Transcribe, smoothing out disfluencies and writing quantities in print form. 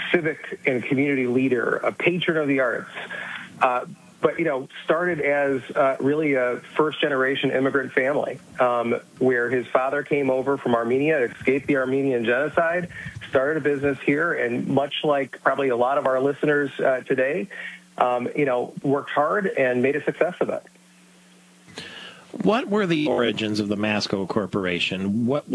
civic and community leader, a patron of the arts. But, started as really a first-generation immigrant family where his father came over from Armenia, escaped the Armenian genocide, started a business here, and much like probably a lot of our listeners today, worked hard and made a success of it. What were the origins of the Masco Corporation? What